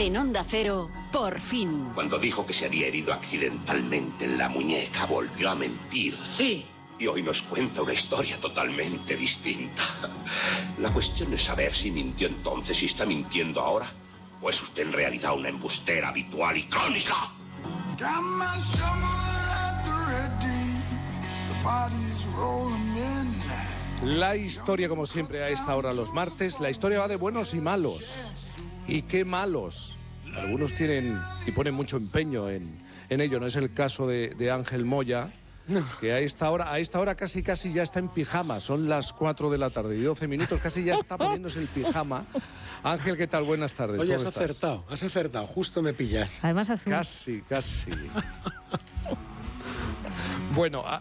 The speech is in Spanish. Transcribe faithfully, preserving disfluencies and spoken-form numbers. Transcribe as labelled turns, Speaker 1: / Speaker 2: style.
Speaker 1: En Onda Cero, por fin.
Speaker 2: Cuando dijo que se había herido accidentalmente en la muñeca, volvió a mentir.
Speaker 3: Sí.
Speaker 2: Y hoy nos cuenta una historia totalmente distinta. La cuestión es saber si mintió entonces y está mintiendo ahora, o es usted en realidad una embustera habitual y crónica.
Speaker 4: La historia, como siempre, a esta hora los martes, la historia va de buenos y malos. ¿Y qué malos? Algunos tienen y ponen mucho empeño en, en ello. No es el caso de, de Ángel Moya, no. que a esta hora a esta hora casi casi ya está en pijama. Son las cuatro de la tarde y doce minutos, casi ya está poniéndose el pijama. Ángel, ¿qué tal? Buenas tardes.
Speaker 3: Oye, has
Speaker 4: estás?
Speaker 3: acertado, has acertado, justo me pillas.
Speaker 5: Además hace un...
Speaker 4: Casi, casi. Bueno,